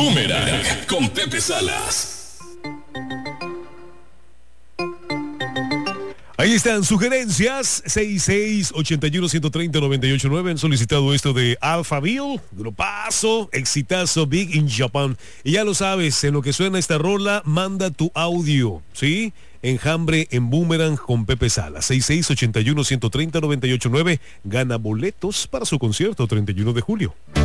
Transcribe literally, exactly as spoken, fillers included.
Boomerang con Pepe Salas. Ahí están sugerencias. seis seis ocho uno, uno tres cero, nueve ocho nueve. Han solicitado esto de Alphaville, grupazo, exitazo, Big in Japan. Y ya lo sabes, en lo que suena esta rola, manda tu audio, ¿sí? Enjambre en Boomerang con Pepe Salas. seis seis ocho uno, uno tres cero, nueve ocho nueve. Gana boletos para su concierto treinta y uno de julio.